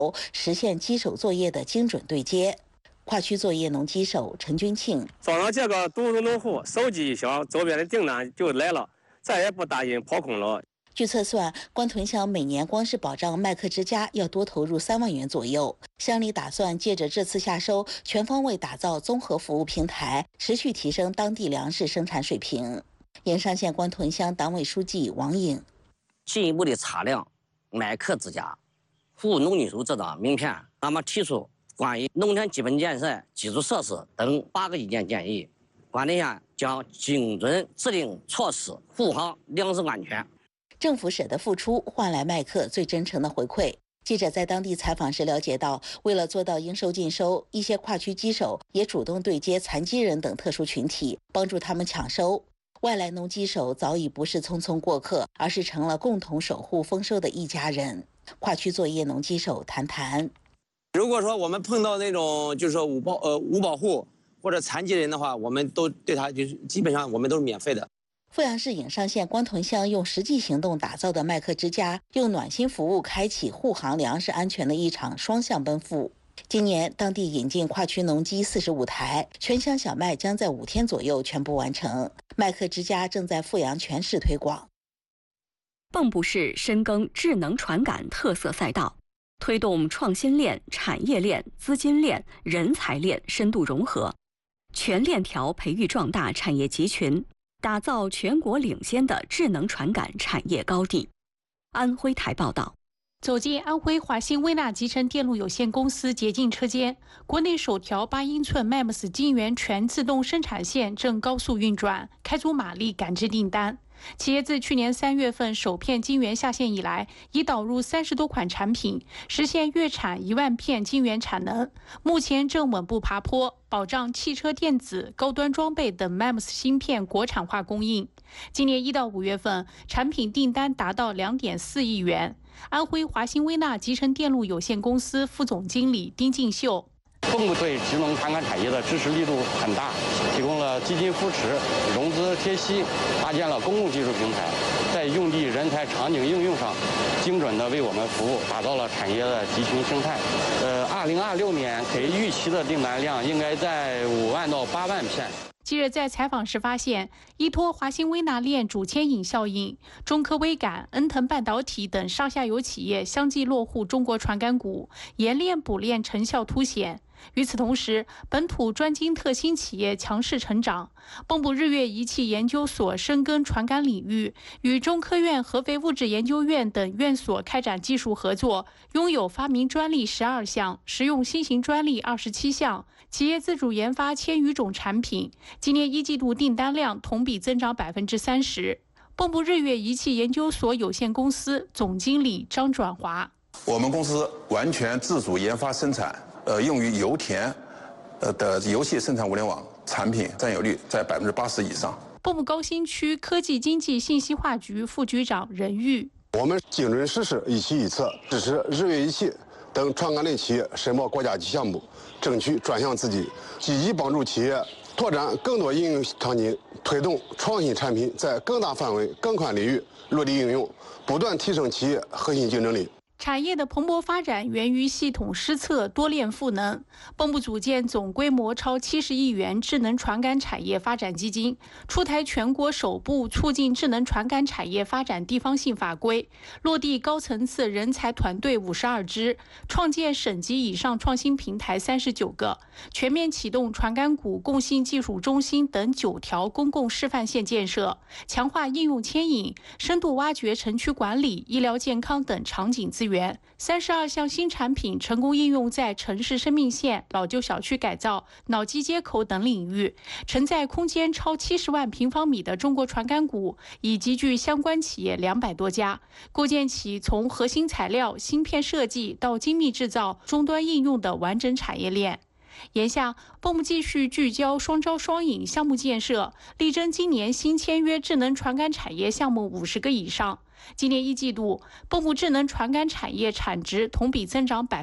实现机手作业的精准对接。跨区作业农机手陈军庆： 早上这个独资农户手机一响，周边的订单就来了，再也不担心跑空了。 据测算，关屯乡每年光是保障麦克之家要多投入3万元左右。乡里打算借着这次夏收，全方位打造综合服务平台，持续提升当地粮食生产水平。盐商县关屯乡党委书记王颖： 进一步的擦亮麦克之家服务农经手这张名片，那么提出关于农田基本建设、基础设施等8个意见建议，关屯县将精准制定措施，护航粮食安全。 政府舍得付出，换来麦克最真诚的回馈。记者在当地采访时了解到，为了做到应收尽收，一些跨区机手也主动对接残疾人等特殊群体，帮助他们抢收。外来农机手早已不是匆匆过客，而是成了共同守护丰收的一家人。跨区作业农机手谈： 如果说我们碰到那种就是说无保护或者残疾人的话，我们都对他就是基本上我们都是免费的。 阜阳市颍上县关屯乡用实际行动打造的麦克之家，用暖心服务开启护航粮食安全的一场双向奔赴。今年当地引进跨区农机45台，全乡小麦将在5天左右全部完成。麦克之家正在阜阳全市推广。 蚌埠市深耕智能传感特色赛道，推动创新链、产业链、资金链、人才链深度融合，全链条培育壮大产业集群，打造全国领先的智能传感产业高地。安徽台报道。 走进安徽华新微纳集成电路有限公司洁净车间，国内首条8英寸 MEMS 晶圆全自动生产线正高速运转，开足马力赶制订单。企业自去年3月份首片晶圆下线以来，已导入30多款产品，实现月产1万片晶圆产能。目前正稳步爬坡，保障汽车电子、高端装备等 MEMS 芯片国产化供应。今年1到5月份，产品订单达到2.4亿元。安徽华新微纳集成电路有限公司副总经理丁进秀： 蚌埠对智能传感产业的支持力度很大，提供了基金扶持、融资贴息，搭建了公共技术平台，在用地、人才、场景应用上，精准地为我们服务，打造了产业的集群生态。2026年给预期的订单量应该在5万到8万片。 记者在采访时发现，依托华新微纳链主牵引效应，中科微感、恩腾半导体等上下游企业相继落户中国传感股，冶炼补炼成效凸显。与此同时，本土专精特新企业强势成长。蚌埠日月仪器研究所深耕传感领域，与中科院合肥物质研究院等院所开展技术合作，拥有发明专利12项，实用新型专利27项。企业自主研发1000余种产品，今年1季度订单量同比增长30%。蚌埠日月仪器研究所有限公司总经理张转华： 我们公司完全自主研发生产，用于油田的游戏生产物联网产品占有率在80%以上。 蚌埠高新区科技经济信息化局副局长任玉： 我们精准实施一期一策，支持日月仪器等传感类企业申报国家级项目，争取专项资金，积极帮助企业拓展更多应用场景，推动创新产品在更大范围、更宽领域落地应用，不断提升企业核心竞争力。 产业的蓬勃发展源于系统施策、多链赋能。蚌埠组建总规模超70亿元智能传感产业发展基金，出台全国首部促进智能传感产业发展地方性法规，落地高层次人才团队52支，创建省级以上创新平台39个，全面启动传感股共性技术中心等9条公共示范线建设，强化应用牵引，深度挖掘城区管理、医疗健康等场景资源。32项新产品成功应用在城市生命线、老旧小区改造、脑机接口等领域，承载空间超70万平方米的中国传感股已集聚相关企业200多家，构建起从核心材料、芯片设计到精密制造、终端应用的完整产业链。眼下，蚌埠继续聚焦双招双引项目建设，力争今年新签约智能传感产业项目50个以上。今年1季度，蚌埠智能传感产业产值同比增长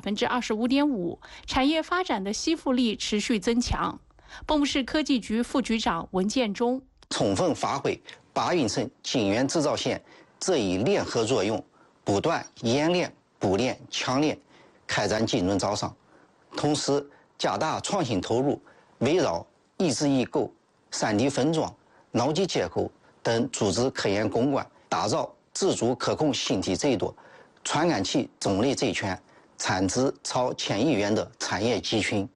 25.5%，产业发展的吸附力持续增强。蚌埠市科技局副局长文建中： 充分发挥8运层晶圆制造线这一联合作用，不断冶炼、补炼、强炼， 开展精准招商，同时加大创新投入，围绕一质一购、3D 分装、脑机接口等组织科研攻关，打造自主可控新体最多、传感器种类最全、产值超1000亿元的产业集群。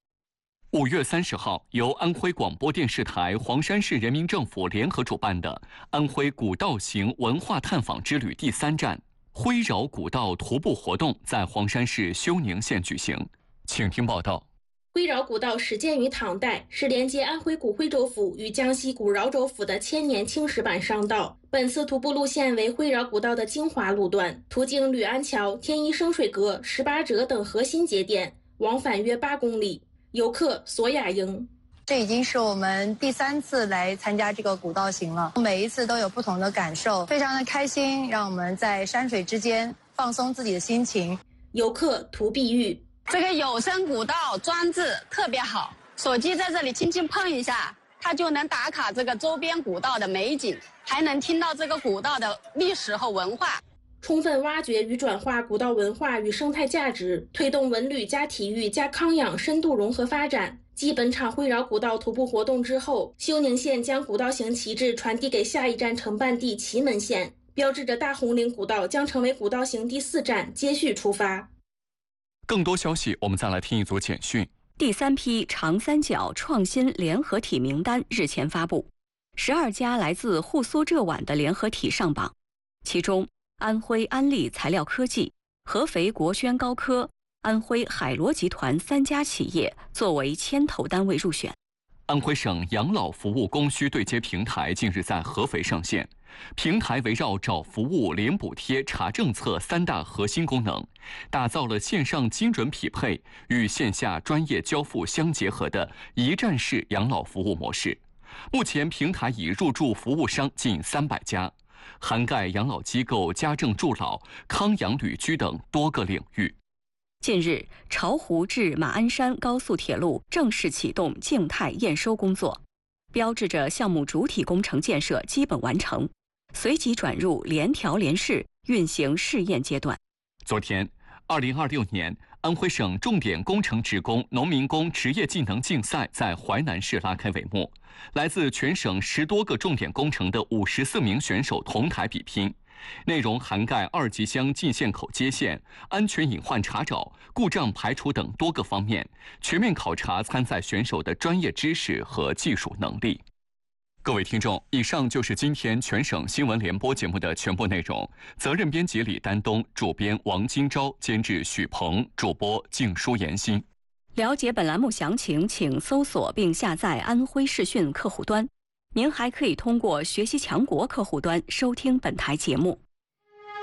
5月30号，由安徽广播电视台、黄山市人民政府联合主办的安徽古道行文化探访之旅第3站徽饶古道徒步活动在黄山市休宁县举行。请听报道。 徽饶古道始建于唐代，是连接安徽古徽州府与江西古饶州府的千年青石板商道。本次徒步路线为徽饶古道的精华路段，途经吕安桥、天一生水阁、18折等核心节点，往返约8公里。游客索雅莹， 这已经是我们第3次来参加这个古道行了，每一次都有不同的感受，非常的开心，让我们在山水之间放松自己的心情。 游客涂碧玉， 这个有声古道装置特别好，手机在这里轻轻碰一下，它就能打卡这个周边古道的美景，还能听到这个古道的历史和文化。 充分挖掘与转化古道文化与生态价值，推动文旅加体育加康养深度融合发展。继本场徽饶古道徒步活动之后，休宁县将古道行旗帜传递给下一站承办地祁门县，标志着大红岭古道将成为古道行第4站，接续出发。 更多消息，我们再来听一组简讯。 第3批长三角创新联合体名单日前发布，12家来自沪苏浙皖的联合体上榜，其中安徽安利材料科技、合肥国轩高科、安徽海螺集团3家企业作为牵头单位入选。 安徽省养老服务供需对接平台近日在合肥上线，平台围绕找服务、领补贴、查政策3大核心功能，打造了线上精准匹配与线下专业交付相结合的一站式养老服务模式。目前平台已入驻服务商近300家，涵盖养老机构、家政助老、康养旅居等多个领域。 近日，巢湖至马鞍山高速铁路正式启动静态验收工作，标志着项目主体工程建设基本完成，随即转入联调联试运行试验阶段。 昨天，2026年安徽省重点工程职工农民工职业技能竞赛在淮南市拉开帷幕，来自全省10多个重点工程的54名选手同台比拼，内容涵盖2级乡进线口接线、安全隐患查找、故障排除等多个方面，全面考察参赛选手的专业知识和技术能力。各位听众，以上就是今天全省新闻联播节目的全部内容。责任编辑李丹东，主编王金钊，监制许鹏，主播静舒妍心。 了解本栏目详情，请搜索并下载安徽视讯客户端。您还可以通过学习强国客户端收听本台节目。